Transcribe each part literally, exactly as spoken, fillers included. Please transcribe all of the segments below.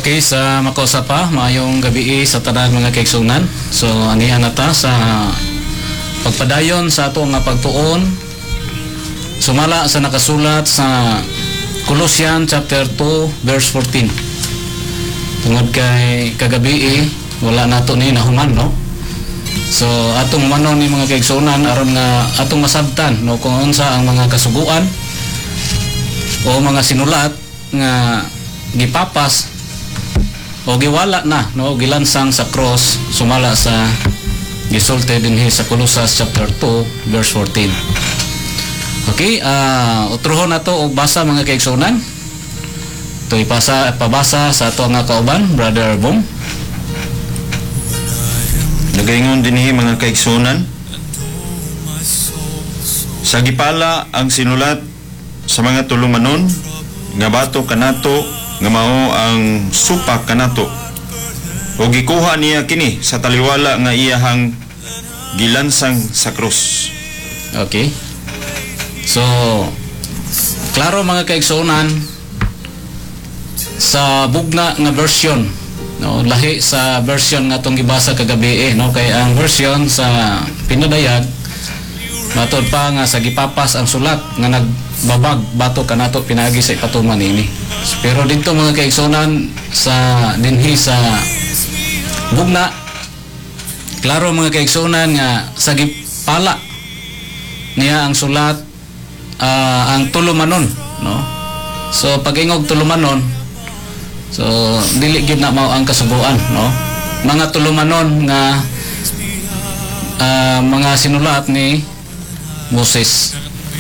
Okay, sa makosa pa, maayong gabi sa tanan mga kaigsunan. So, anihan na ta sa pagpadayon sa ato nga pagtuon. Sumala sa nakasulat sa Colossians chapter two verse fourteen. Tungod kay kagabi wala nato ni nahuman, no? So, atong manon ni mga kaigsunan aron nga atong masabtan, no, kung unsa ang mga kasuguan o mga sinulat nga gipapas o giwala na, no, gilansang sa cross sumala sa gisulti dinhi sa Colossians chapter two verse fourteen. Okay, uh, utrohon nato og basa mga kaigsunan. Ito ipasa pabasa sa ato nga kauban, Brother Bong. Nagaingon dinhi mga kaigsunan, sa gipala ang sinulat sa mga tulumanon nga bato kanato nga mao ang supak kanato, o gikuha niya kini sa taliwala nga iyahang gilansang sa krus. Okay. So, klaro mga kaigsunan, sa bugna nga version, no, lahi sa version nga tong gibasa kagabi, eh, no, kay ang version sa pinadayag matod pa nga sa gipapas ang sulat nga nagbabag bato kanato pinagi sa ipatuman ini. Pero dito mga kaigsunan sa dinhi sa bugna, klaro mga kaigsunan nga sa gipala niya ang sulat, uh, ang tulumanon, no? So pag-ingog tulumanon, so dili gyud na mao ang kasubuan, no? Mga tulumanon nga uh, mga sinulat ni Moses.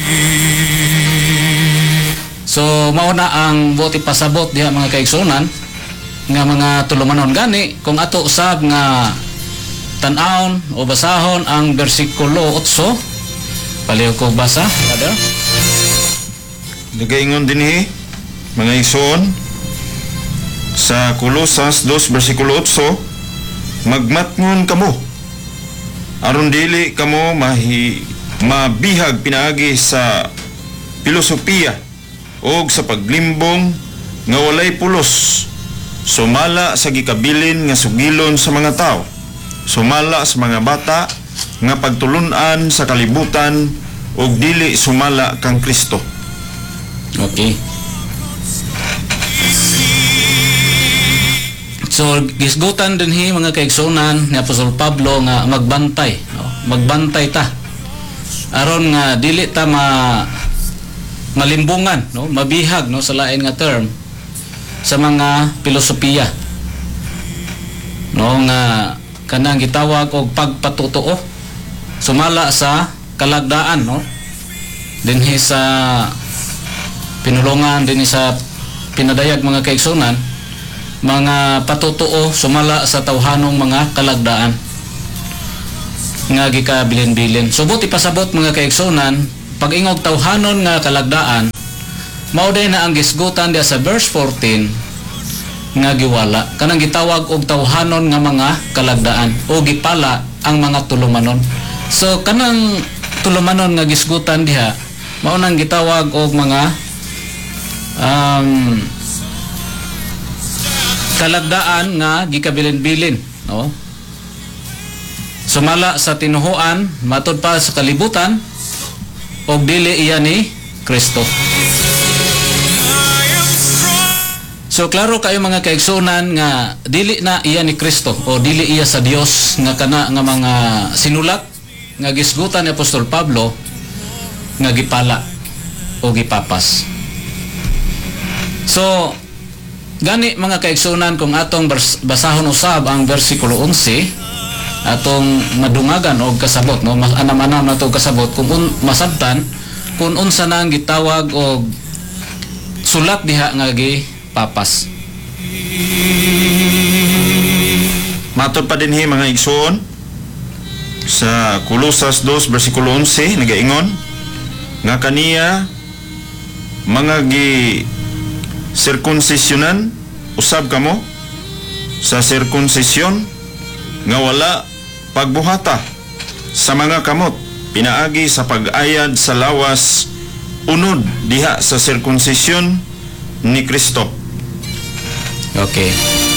So mao na ang buti pasabot diha mga kaigsunan nga mga tulumanon gani kung ato usab nga tan-awon o basahon ang bersikulo eight. Paliw ko basa, brother. Nagaingon dinhi mga igsoon sa Colosas two bersikulo eight, magmatngon kamo aron dili kamo mahi mabihag pinaagi sa filosofiya o sa paglimbong nga walay pulos, sumala sa gikabilin nga sugilon sa mga tao, sumala sa mga bata nga pagtulunan sa kalibutan ug dili sumala kang Kristo. Okay. So gisgutan dinhi mga kaigsunan ni Apostol Pablo nga magbantay, no? Magbantay ta aron nga dili ta ma malimbungan, no, mabihag, no, sa lain nga term sa mga filosofiya, no, nga kanang gitawag og pagpatutuo sumala sa kalagdaan, no, dinhi sa pinulungan dinhi sa pinadayag mga kaigsunan, mga patutuo sumala sa tawhanong mga kalagdaan nga gikabilin-bilin. So buti pasabot mga kaigsunan, pag-ingog tawhanon nga kalagdaan, mao day na ang gisgutan diya sa verse fourteen nga giwala kanang gitawag og tawhanon nga mga kalagdaan o gipala ang mga tulumanon. So kanang tulumanon nga gisgutan diha mao nang gitawag og mga um, kalagdaan nga gikabilin-bilin, no? Sumala sa tinuhuan matod pa sa kalibutan og dili iya ni Kristo. So klaro kayo mga kaigsunan nga dili na iya ni Kristo o dili iya sa Dios nga kana nga mga sinulat nga gisgutan ni Apostol Pablo nga gipala o gipapas. So gani mga kaigsunan, kung atong basahon usab ang bersikulo eleven, atong madungagan og kasabot, no, mas anam-anam nato kasabot kung un, masabtan kung unsa na ang gitawag og sulat diha nga gipapas. Matod pa dinhi mga igsoon sa Colosas two bersikulo eleven, nagaingon nga kaniya mga gi sirkunsisyonan usab kamo sa sirkunsisyon nga wala pagbuhata sa mga kamot pinaagi sa pag-ayad sa lawas unod diha sa sirkunsisyon ni Kristo. Okay.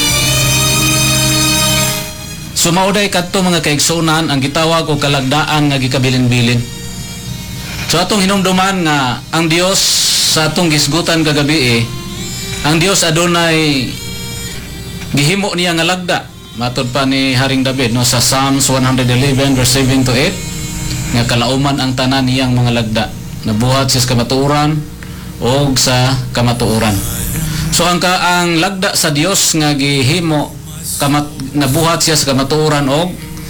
So mauday kadto mga kaigsunan ang gitawag og kalagdaan nga gikabilin-bilin. So atong hinumduman nga ang Dios sa atong gisgutan kagabi eh, ang Dios adunay gihimo niya nga lagda. Matod pa ni Haring David no sa Psalms one eleven verse seven to eight nga kalauman ang tanan niyang mga lagda. Nabuhat siya sa kamatuoran o sa kamatuoran. So ang ka ang lagda sa Dios nga gihimo kamat nabuhat siya sa kamatuoran o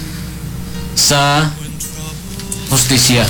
sa hustisya.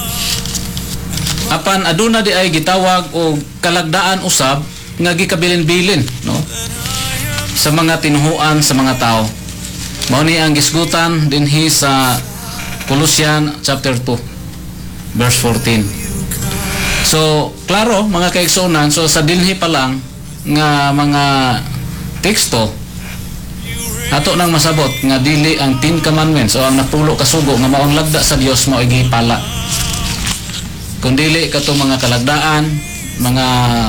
Apan aduna di ay gitawag og kalagdaan usab nga gikabilin-bilin no sa mga tinuhuan sa mga tao. Mao ni ang gisgutan dinhi sa Colossians chapter two verse fourteen. So klaro mga kaigsunan, so sa dinhi pa lang nga mga teksto ato nang masabot nga dili ang Ten Commandments o ang napulo kasugo nga maong lagda sa Dios mao gihipala. Kung dili kato mga kalagdaan, mga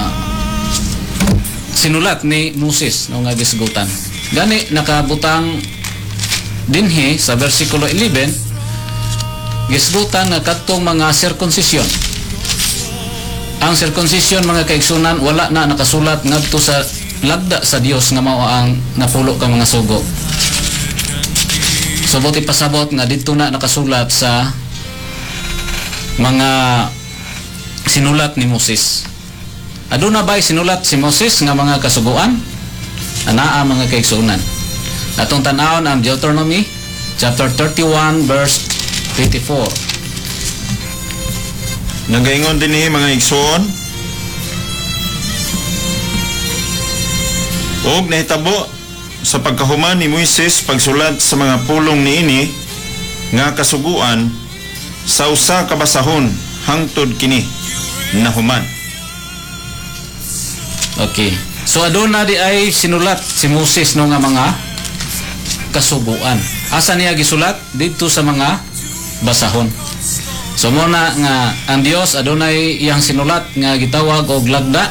sinulat ni Moses no nga gisgutan. Gani nakabutang dinhi sa bersikulo eleven gisgutan nga kadtong mga circumcision. Ang circumcision mga kaigsunan wala na nakasulat ngadto sa lagda sa Dios nga mao ang napulo ka mga sugo. So buti pasabot nga dito na nakasulat sa mga sinulat ni Moses. Aduna ba'y sinulat si Moses nga mga kasuguan? Anaa mga kaigsunan. Atong tan-awon ang Deuteronomy chapter thirty-one verse twenty-four. Nagaingon din ni mga igsoon og nahitabo sa pagkahuman ni Moises pagsulat sa mga pulong niini nga kasuguan sa usa ka basahon hangtod kini nahuman. Okay. So aduna di ay sinulat si Moses no nga mga kasuguan. Asa niya gisulat? Dito sa mga basahon. So muna nga ang Dios adunay iyang sinulat nga gitawag og lagda.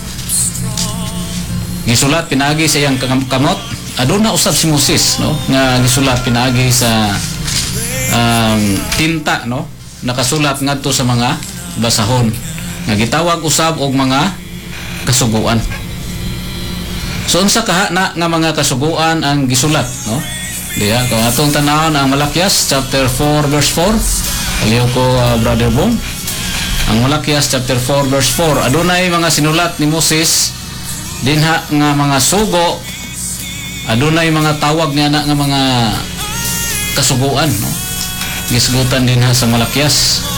Gisulat pinagi sa iyang kamot. Aduna usab si Moses no nga gisulat pinagi sa um, tinta no nakasulat ngadto sa mga basahon nga gitawag usab og mga kasuguan. So unsa kaha na nga mga kasuguan ang gisulat no? Diya kung atong tanawon ang Malakias chapter four verse four. Aliyo ko uh, Brother Bong. Ang Malakias chapter four verse four adunay mga sinulat ni Moses dinha nga mga sugo, adunay mga tawag niya na nga mga kasuguan no? Gisgutan dinha sa Malakias